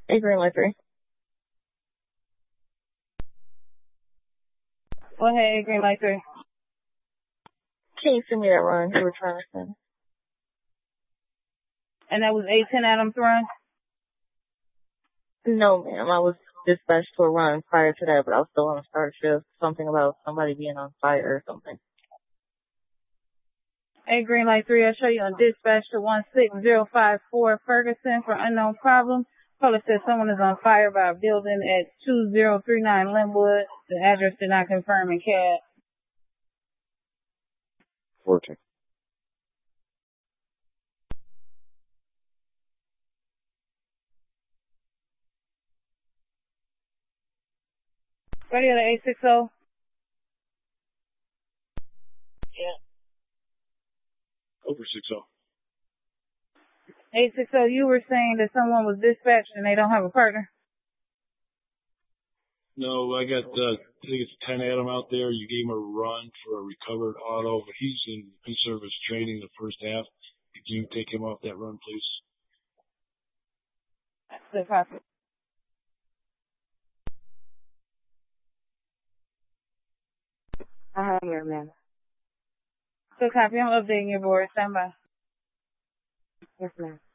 Hey, Green Light 3. Well, hey, Green Light 3. Can you send me that run you were trying to send? And that was 810 Adams Run? No, ma'am. I was dispatched to a run prior to that, but I was still on a start shift. Something about somebody being on fire or something. Hey, Green Light 3, I'll show you on dispatch to 16054 Ferguson for unknown problem. Caller says someone is on fire by a building at 2039 Linwood. The address did not confirm in CAD. 14. Ready on the 860? Yeah. Over 60. 860, you were saying that someone was dispatched and they don't have a partner? No, I got, I think it's 10 Adam out there. You gave him a run for a recovered auto, but he's in service training the first half. Could you take him off that run, please? Good copy. I have your man. Good copy. I'm updating your board. Stand by. Yes, ma'am.